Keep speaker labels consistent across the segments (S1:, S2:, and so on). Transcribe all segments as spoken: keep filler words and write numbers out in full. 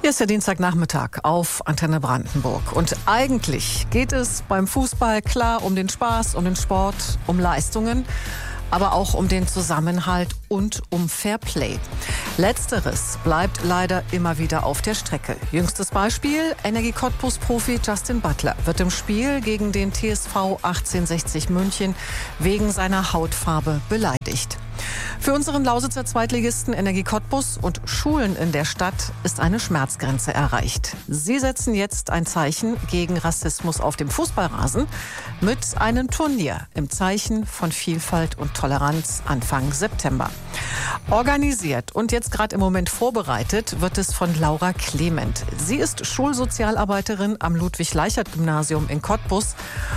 S1: Hier ist der Dienstagnachmittag auf Antenne Brandenburg. Und eigentlich geht es beim Fußball klar um den Spaß, um den Sport, um Leistungen, aber auch um den Zusammenhalt und um Fairplay. Letzteres bleibt leider immer wieder auf der Strecke. Jüngstes Beispiel: Energie Cottbus-Profi Justin Butler wird im Spiel gegen den T S V achtzehnhundertsechzig München wegen seiner Hautfarbe beleidigt. Für unseren Lausitzer Zweitligisten Energie Cottbus und Schulen in der Stadt ist eine Schmerzgrenze erreicht. Sie setzen jetzt ein Zeichen gegen Rassismus auf dem Fußballrasen mit einem Turnier im Zeichen von Vielfalt und Toleranz Anfang September. Organisiert und jetzt gerade im Moment vorbereitet wird es von Laura Clement. Sie ist Schulsozialarbeiterin am Ludwig-Leichhardt-Gymnasium in Cottbus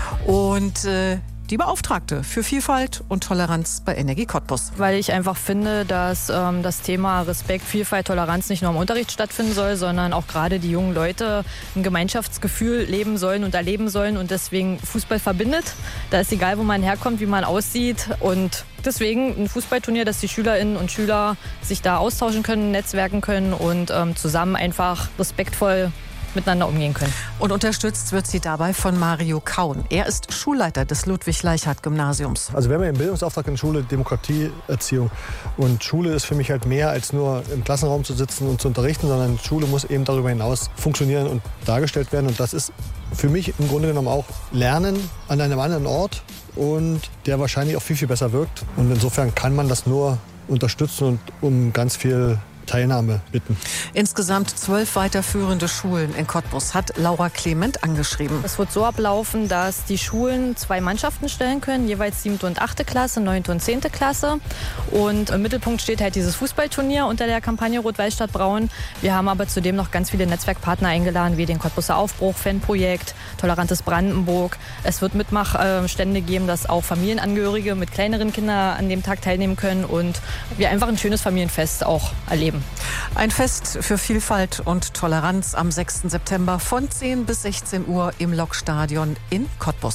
S1: und äh, die Beauftragte für Vielfalt und Toleranz bei Energie Cottbus.
S2: Weil ich einfach finde, dass ähm, das Thema Respekt, Vielfalt, Toleranz nicht nur im Unterricht stattfinden soll, sondern auch gerade die jungen Leute ein Gemeinschaftsgefühl leben sollen und erleben sollen und deswegen Fußball verbindet. Da ist egal, wo man herkommt, wie man aussieht und deswegen ein Fußballturnier, dass die Schülerinnen und Schüler sich da austauschen können, netzwerken können und ähm, zusammen einfach respektvoll miteinander umgehen können.
S1: Und unterstützt wird sie dabei von Mario Kaun. Er ist Schulleiter des Ludwig-Leichhardt-Gymnasiums.
S3: Also wir haben ja im Bildungsauftrag in der Schule Demokratieerziehung. Und Schule ist für mich halt mehr als nur im Klassenraum zu sitzen und zu unterrichten, sondern Schule muss eben darüber hinaus funktionieren und dargestellt werden. Und das ist für mich im Grunde genommen auch Lernen an einem anderen Ort und der wahrscheinlich auch viel, viel besser wirkt. Und insofern kann man das nur unterstützen und um ganz viel Teilnahme bitten.
S1: Insgesamt zwölf weiterführende Schulen in Cottbus hat Laura Clement angeschrieben.
S2: Es wird so ablaufen, dass die Schulen zwei Mannschaften stellen können, jeweils siebte und achte Klasse, neunte und zehnte Klasse. Und im Mittelpunkt steht halt dieses Fußballturnier unter der Kampagne Rot-Weiß-Stadt-Braun. Wir haben aber zudem noch ganz viele Netzwerkpartner eingeladen, wie den Cottbuser Aufbruch, Fanprojekt, Tolerantes Brandenburg. Es wird Mitmachstände geben, dass auch Familienangehörige mit kleineren Kindern an dem Tag teilnehmen können und wir einfach ein schönes Familienfest auch erleben.
S1: Ein Fest für Vielfalt und Toleranz am sechsten September von zehn bis sechzehn Uhr im Lokstadion in Cottbus.